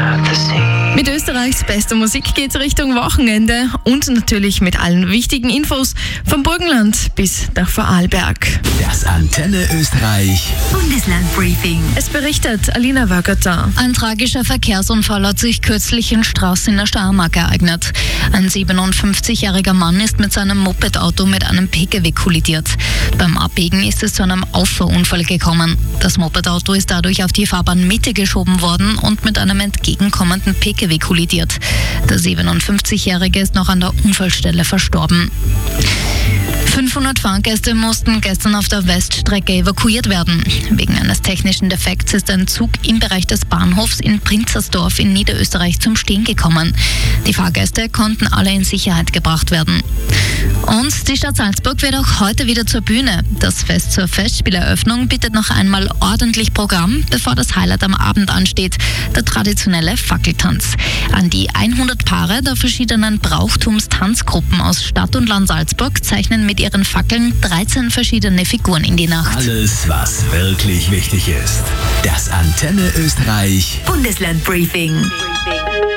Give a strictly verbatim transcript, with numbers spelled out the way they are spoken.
Mit Österreichs bester Musik geht's Richtung Wochenende und natürlich mit allen wichtigen Infos vom Burgenland bis nach Vorarlberg. Das Antenne Österreich Bundeslandbriefing. Es berichtet Alina Wögerter. Ein tragischer Verkehrsunfall hat sich kürzlich in Straß in der Steiermark ereignet. Ein siebenundfünfzigjähriger Mann ist mit seinem Mopedauto mit einem P K W kollidiert. Beim Abbiegen ist es zu einem Auffahrunfall gekommen. Das Mopedauto ist dadurch auf die Fahrbahnmitte geschoben worden und mit einem entgegenkommenden P K W kollidiert. Der siebenundfünfzigjährige ist noch an der Unfallstelle verstorben. fünfhundert Fahrgäste mussten gestern auf der Weststrecke evakuiert werden. Wegen eines technischen Defekts ist ein Zug im Bereich des Bahnhofs in Prinzersdorf in Niederösterreich zum Stehen gekommen. Die Fahrgäste konnten alle in Sicherheit gebracht werden. Und die Stadt Salzburg wird auch heute wieder zur Bühne. Das Fest zur Festspieleröffnung bietet noch einmal ordentlich Programm, bevor das Highlight am Abend ansteht, der traditionelle Fackeltanz. An die hundert Paare der verschiedenen Brauchtumstanzgruppen aus Stadt und Land Salzburg zeichnen mit ihren Fackeln dreizehn verschiedene Figuren in die Nacht. Alles, was wirklich wichtig ist. Das Antenne Österreich Bundeslandbriefing.